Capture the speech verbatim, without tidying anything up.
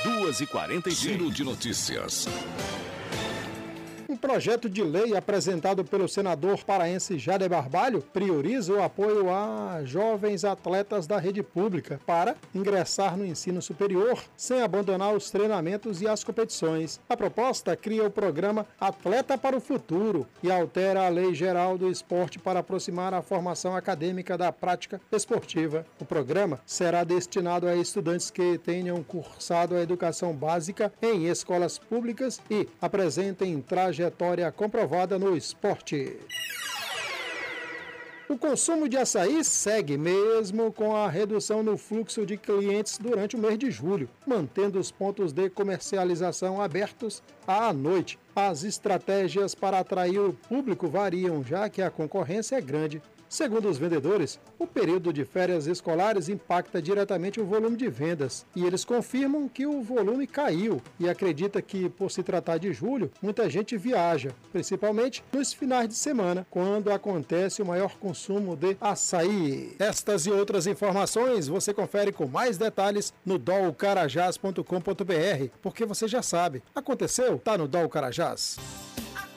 duas e quarenta e cinco. Giro de notícias. Um projeto de lei apresentado pelo senador paraense Jader Barbalho prioriza o apoio a jovens atletas da rede pública para ingressar no ensino superior sem abandonar os treinamentos e as competições. A proposta cria o programa Atleta para o Futuro e altera a Lei Geral do Esporte para aproximar a formação acadêmica da prática esportiva. O programa será destinado a estudantes que tenham cursado a educação básica em escolas públicas e apresentem trajetória comprovada no esporte. O consumo de açaí segue mesmo com a redução no fluxo de clientes durante o mês de julho, mantendo os pontos de comercialização abertos à noite. As estratégias para atrair o público variam, já que a concorrência é grande. Segundo os vendedores, o período de férias escolares impacta diretamente o volume de vendas e eles confirmam que o volume caiu e acredita que, por se tratar de julho, muita gente viaja, principalmente nos finais de semana, quando acontece o maior consumo de açaí. Estas e outras informações você confere com mais detalhes no dol carajás ponto com ponto br, porque você já sabe, aconteceu, tá no Dol Carajás.